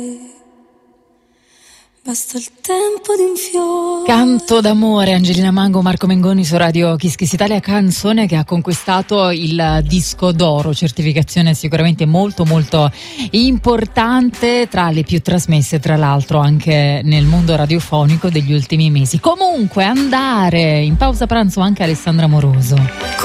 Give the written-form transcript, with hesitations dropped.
Basta il tempo di un fiore. Canto d'amore, Angelina Mango, Marco Mengoni su Radio Kiss Kiss Italia, canzone che ha conquistato il disco d'oro, certificazione sicuramente molto molto importante, tra le più trasmesse tra l'altro anche nel mondo radiofonico degli ultimi mesi. Comunque andare in pausa pranzo anche Alessandra Moroso.